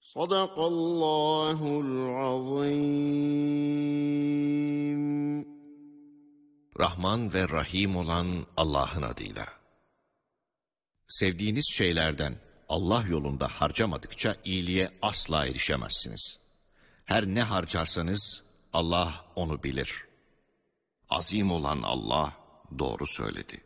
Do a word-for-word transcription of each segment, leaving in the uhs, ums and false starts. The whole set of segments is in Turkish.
Sadakallahul azim. Rahman ve Rahim olan Allah'ın adıyla. Sevdiğiniz şeylerden Allah yolunda harcamadıkça iyiliğe asla erişemezsiniz. Her ne harcarsanız Allah onu bilir. Azim olan Allah doğru söyledi.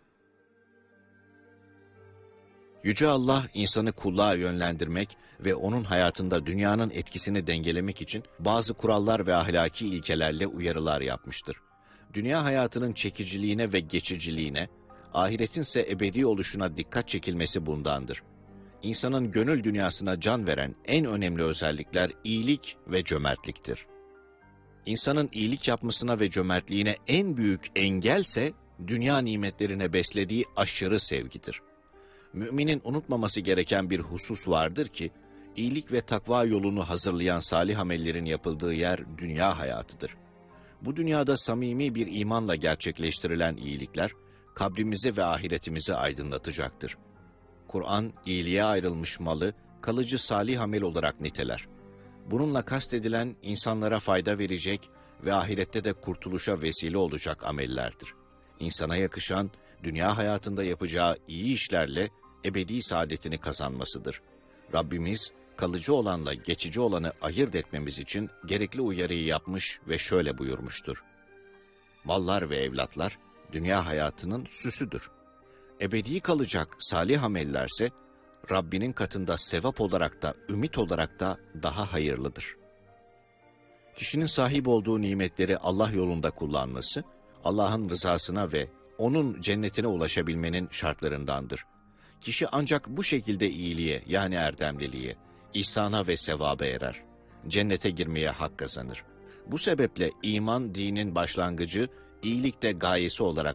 Yüce Allah insanı kulluğa yönlendirmek ve onun hayatında dünyanın etkisini dengelemek için bazı kurallar ve ahlaki ilkelerle uyarılar yapmıştır. Dünya hayatının çekiciliğine ve geçiciliğine, ahiretinse ebedi oluşuna dikkat çekilmesi bundandır. İnsanın gönül dünyasına can veren en önemli özellikler iyilik ve cömertliktir. İnsanın iyilik yapmasına ve cömertliğine en büyük engelse dünya nimetlerine beslediği aşırı sevgidir. Müminin unutmaması gereken bir husus vardır ki, iyilik ve takva yolunu hazırlayan salih amellerin yapıldığı yer dünya hayatıdır. Bu dünyada samimi bir imanla gerçekleştirilen iyilikler, kabrimizi ve ahiretimizi aydınlatacaktır. Kur'an, iyiliğe ayrılmış malı, kalıcı salih amel olarak niteler. Bununla kastedilen, insanlara fayda verecek ve ahirette de kurtuluşa vesile olacak amellerdir. İnsana yakışan, dünya hayatında yapacağı iyi işlerle ebedi saadetini kazanmasıdır. Rabbimiz, kalıcı olanla geçici olanı ayırt etmemiz için gerekli uyarıyı yapmış ve şöyle buyurmuştur. Mallar ve evlatlar, dünya hayatının süsüdür. Ebedi kalacak salih amellerse, Rabbinin katında sevap olarak da, ümit olarak da daha hayırlıdır. Kişinin sahip olduğu nimetleri Allah yolunda kullanması, Allah'ın rızasına ve onun cennetine ulaşabilmenin şartlarındandır. Kişi ancak bu şekilde iyiliğe, yani erdemliliğe, ihsana ve sevaba erer. Cennete girmeye hak kazanır. Bu sebeple iman dinin başlangıcı, iyilikte gayesi olarak